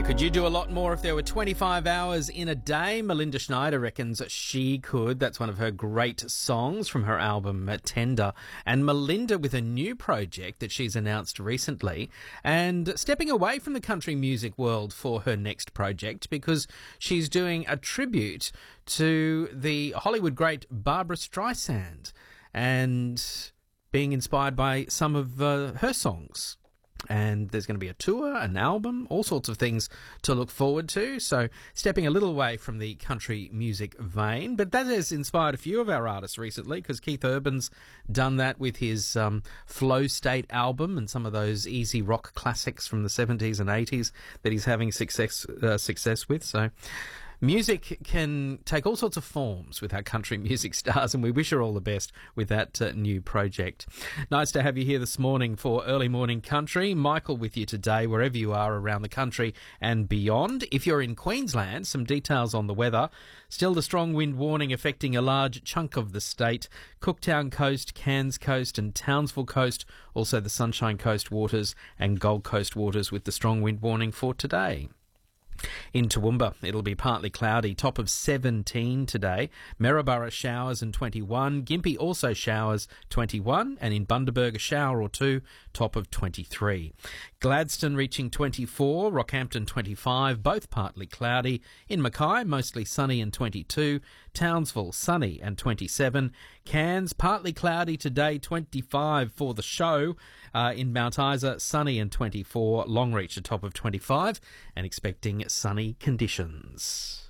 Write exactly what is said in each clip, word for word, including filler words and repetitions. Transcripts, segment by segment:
Yeah, could you do a lot more if there were twenty-five hours in a day? Melinda Schneider reckons she could. That's one of her great songs from her album Tender. And Melinda with a new project that she's announced recently and stepping away from the country music world for her next project because she's doing a tribute to the Hollywood great Barbra Streisand and being inspired by some of uh, her songs. And there's going to be a tour, an album, all sorts of things to look forward to. So stepping a little away from the country music vein. But that has inspired a few of our artists recently because Keith Urban's done that with his um, Flow State album and some of those easy rock classics from the seventies and eighties that he's having success uh, success with. So music can take all sorts of forms with our country music stars, and we wish her all the best with that uh, new project. Nice to have you here this morning for Early Morning Country. Michael with you today, wherever you are around the country and beyond. If you're in Queensland, some details on the weather. Still the strong wind warning affecting a large chunk of the state. Cooktown Coast, Cairns Coast and Townsville Coast. Also the Sunshine Coast waters and Gold Coast waters with the strong wind warning for today. In Toowoomba, it'll be partly cloudy, top of seventeen today. Maryborough showers and twenty-one. Gympie also showers, twenty-one. And in Bundaberg, a shower or two, top of twenty-three. Gladstone reaching twenty-four. Rockhampton, twenty-five. Both partly cloudy. In Mackay, mostly sunny and twenty-two. Townsville, sunny and twenty-seven. Cairns, partly cloudy today, twenty-five for the show. Uh, in Mount Isa, sunny and twenty-four. Longreach, a top of twenty-five. And expecting sunny conditions.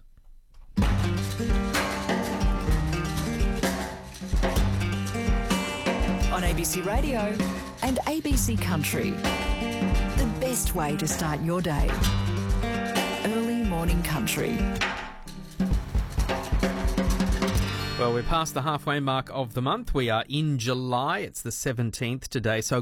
On A B C Radio and A B C Country, the best way to start your day. Early Morning Country. Well, we're past the halfway mark of the month. We are in July. It's the seventeenth today. So